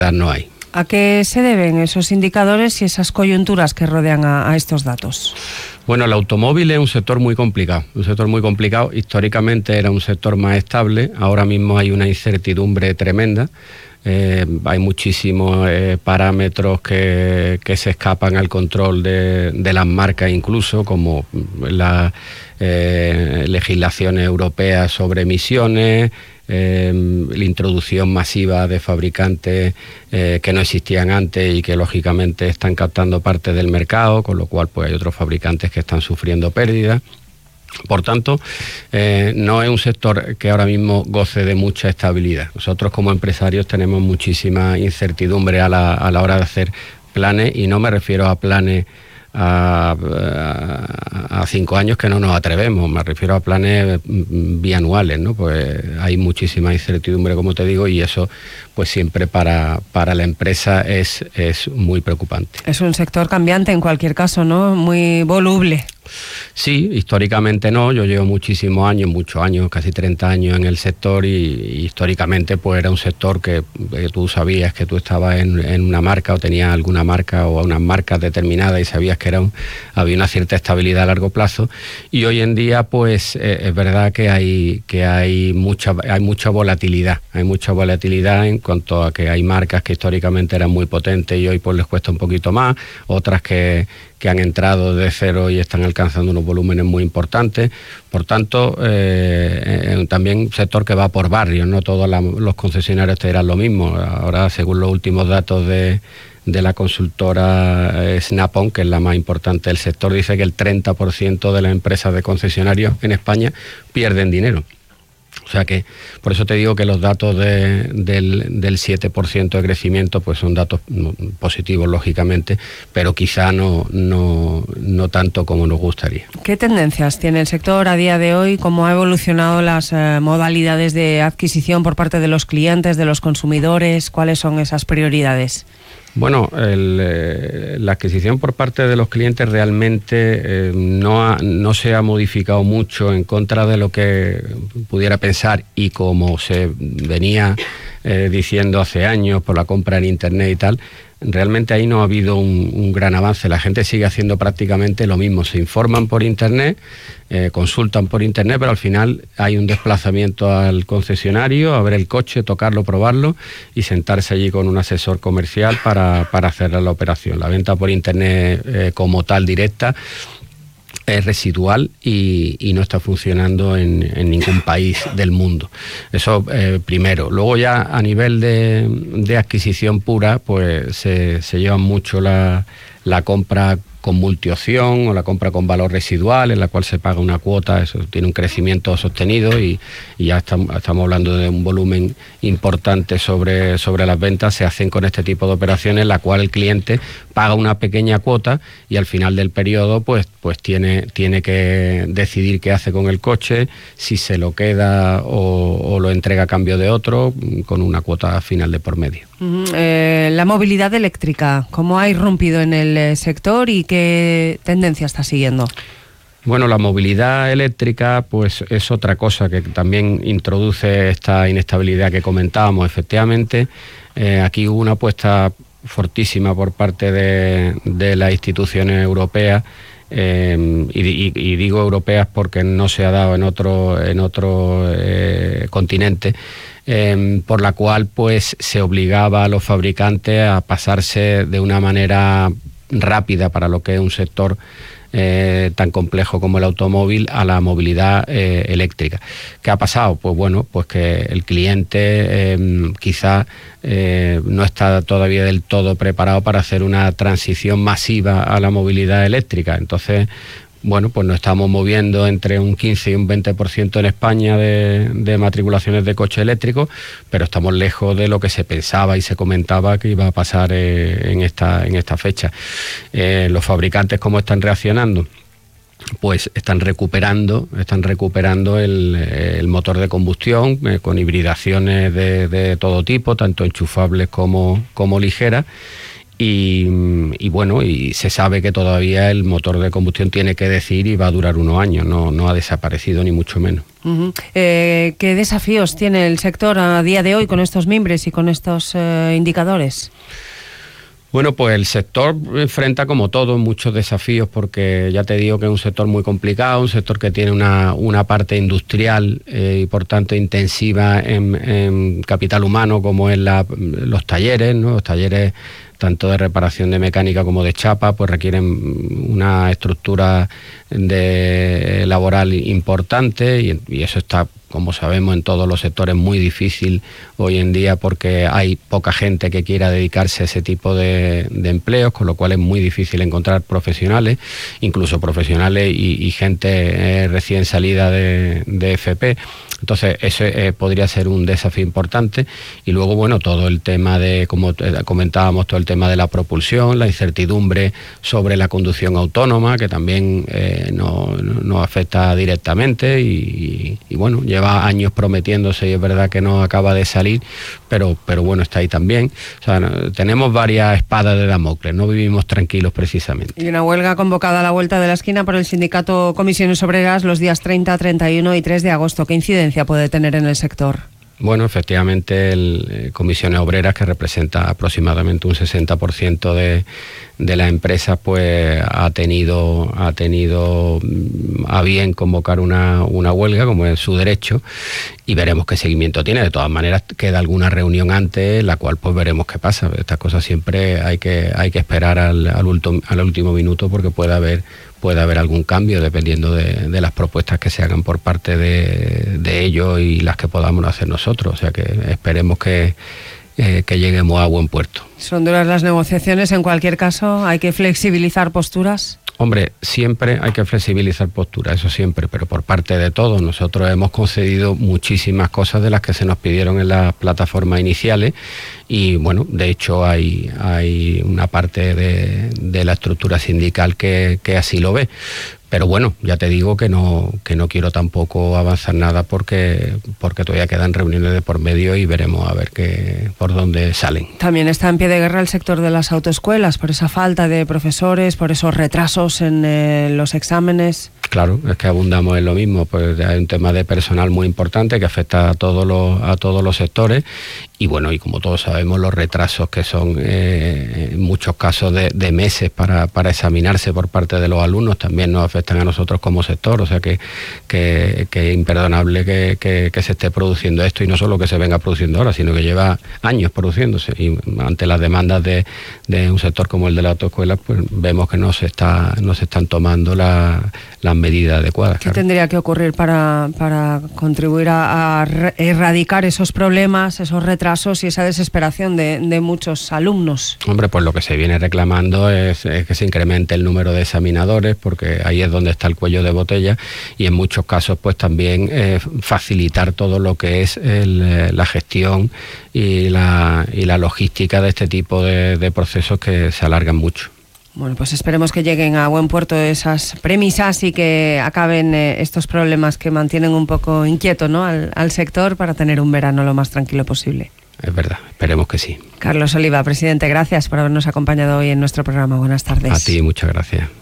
no hay. ¿A qué se deben esos indicadores y esas coyunturas que rodean a estos datos? Bueno, el automóvil es un sector muy complicado, Históricamente era un sector más estable, ahora mismo hay una incertidumbre tremenda. Hay muchísimos parámetros que se escapan al control de las marcas, incluso como las legislaciones europeas sobre emisiones, la introducción masiva de fabricantes que no existían antes y que lógicamente están captando parte del mercado, con lo cual pues hay otros fabricantes que están sufriendo pérdidas. Por tanto, no es un sector que ahora mismo goce de mucha estabilidad. Nosotros como empresarios tenemos muchísima incertidumbre a la hora de hacer planes, y no me refiero a planes a 5 años que no nos atrevemos, me refiero a planes bianuales, ¿no? Pues hay muchísima incertidumbre, como te digo, y eso pues siempre para la empresa es muy preocupante. Es un sector cambiante en cualquier caso, ¿no? Muy voluble. Sí, históricamente no, yo llevo muchos años, casi 30 años en el sector, y históricamente pues era un sector que tú sabías que tú estabas en una marca o tenías alguna marca o unas marcas determinadas y sabías que había una cierta estabilidad a largo plazo, y hoy en día pues es verdad que hay mucha volatilidad, en cuanto a que hay marcas que históricamente eran muy potentes y hoy pues les cuesta un poquito más, otras que han entrado de cero y están alcanzando unos volúmenes muy importantes. Por tanto, también un sector que va por barrios, no todos los concesionarios te dirán lo mismo. Ahora, según los últimos datos de la consultora Snap-on, que es la más importante del sector, dice que el 30% de las empresas de concesionarios en España pierden dinero. O sea que, por eso te digo que los datos del 7% de crecimiento pues son datos positivos, lógicamente, pero quizá no tanto como nos gustaría. ¿Qué tendencias tiene el sector a día de hoy? ¿Cómo ha evolucionado las modalidades de adquisición por parte de los clientes, de los consumidores? ¿Cuáles son esas prioridades? Bueno, la adquisición por parte de los clientes realmente no se ha modificado mucho, en contra de lo que pudiera pensar, y como se venía diciendo hace años por la compra en Internet y tal. Realmente ahí no ha habido un gran avance. La gente sigue haciendo prácticamente lo mismo. Se informan por Internet, consultan por Internet, pero al final hay un desplazamiento al concesionario, a ver el coche, tocarlo, probarlo y sentarse allí con un asesor comercial para hacer la operación. La venta por Internet como tal directa es residual y no está funcionando en ningún país del mundo. Eso primero. Luego ya a nivel de adquisición pura, pues se lleva mucho la compra con multiopción o la compra con valor residual, en la cual se paga una cuota. Eso tiene un crecimiento sostenido y ya estamos hablando de un volumen importante sobre las ventas. Se hacen con este tipo de operaciones, en la cual el cliente paga una pequeña cuota y al final del periodo pues tiene que decidir qué hace con el coche, si se lo queda o lo entrega a cambio de otro, con una cuota final de por medio. La movilidad eléctrica, ¿cómo ha irrumpido en el sector y qué tendencia está siguiendo? Bueno, la movilidad eléctrica pues es otra cosa que también introduce esta inestabilidad que comentábamos. Efectivamente, aquí hubo una apuesta fortísima por parte de las instituciones europeas, y digo europeas porque no se ha dado en otro continente, por la cual pues se obligaba a los fabricantes a pasarse de una manera rápida, para lo que es un sector tan complejo como el automóvil, a la movilidad eléctrica. ¿Qué ha pasado? Pues bueno, pues que el cliente quizá no está todavía del todo preparado para hacer una transición masiva a la movilidad eléctrica. Entonces, bueno, pues nos estamos moviendo entre un 15 y un 20% en España de matriculaciones de coches eléctricos, pero estamos lejos de lo que se pensaba y se comentaba que iba a pasar en esta fecha. Los fabricantes, ¿cómo están reaccionando? Pues están recuperando el motor de combustión con hibridaciones de todo tipo, tanto enchufables como ligeras. y bueno, y se sabe que todavía el motor de combustión tiene que decir y va a durar unos años, no ha desaparecido ni mucho menos. ¿Qué desafíos tiene el sector a día de hoy con estos mimbres y con estos indicadores? Bueno, pues el sector enfrenta, como todo, muchos desafíos, porque ya te digo que es un sector muy complicado, un sector que tiene una parte industrial y por tanto intensiva en capital humano, como es los talleres, ¿no? Los talleres tanto de reparación de mecánica como de chapa, pues requieren una estructura laboral importante y eso está, como sabemos, en todos los sectores muy difícil hoy en día, porque hay poca gente que quiera dedicarse a ese tipo de empleos, con lo cual es muy difícil encontrar profesionales, incluso profesionales y gente recién salida de FP. Entonces, ese podría ser un desafío importante. Y luego, bueno, todo el tema de, como comentábamos, todo el tema de la propulsión, la incertidumbre sobre la conducción autónoma, que también nos afecta directamente y bueno, lleva años prometiéndose y es verdad que no acaba de salir, pero bueno, está ahí también. O sea, tenemos varias espadas de Damocles, no vivimos tranquilos precisamente. Y una huelga convocada a la vuelta de la esquina por el sindicato Comisiones Obreras los días 30, 31 y 3 de agosto. ¿Qué incidencia puede tener en el sector? Bueno, efectivamente, Comisiones Obreras, que representa aproximadamente un 60% de las empresas, pues ha tenido a bien convocar una huelga, como es su derecho, y veremos qué seguimiento tiene. De todas maneras, queda alguna reunión antes, la cual pues veremos qué pasa. Estas cosas siempre hay que esperar al último minuto, porque puede haber algún cambio dependiendo de las propuestas que se hagan por parte de ellos y las que podamos hacer nosotros. O sea que esperemos que lleguemos a buen puerto. ¿Son duras las negociaciones? En cualquier caso, ¿hay que flexibilizar posturas? Hombre, siempre hay que flexibilizar posturas, eso siempre, pero por parte de todos. Nosotros hemos concedido muchísimas cosas de las que se nos pidieron en las plataformas iniciales y, bueno, de hecho hay una parte de la estructura sindical que así lo ve. Pero bueno, ya te digo que no quiero tampoco avanzar nada porque todavía quedan reuniones de por medio y veremos a ver por dónde salen. También está en pie de guerra el sector de las autoescuelas por esa falta de profesores, por esos retrasos en los exámenes. Claro, es que abundamos en lo mismo, pues hay un tema de personal muy importante que afecta a todos los sectores y bueno, y como todos sabemos, los retrasos que son en muchos casos de meses para examinarse por parte de los alumnos también nos afectan a nosotros como sector, o sea que es imperdonable que se esté produciendo esto y no solo que se venga produciendo ahora, sino que lleva años produciéndose y ante las demandas de un sector como el de la autoescuela, pues vemos que no se están tomando las medidas adecuadas. ¿Qué tendría que ocurrir para contribuir a erradicar esos problemas, esos retrasos y esa desesperación de muchos alumnos? Hombre, pues lo que se viene reclamando es que se incremente el número de examinadores, porque ahí es donde está el cuello de botella y en muchos casos pues también facilitar todo lo que es la gestión y la logística de este tipo de procesos que se alargan mucho. Bueno, pues esperemos que lleguen a buen puerto esas premisas y que acaben estos problemas que mantienen un poco inquieto, ¿no?, al sector, para tener un verano lo más tranquilo posible. Es verdad, esperemos que sí. Carlos Oliva, presidente, gracias por habernos acompañado hoy en nuestro programa. Buenas tardes. A ti, muchas gracias.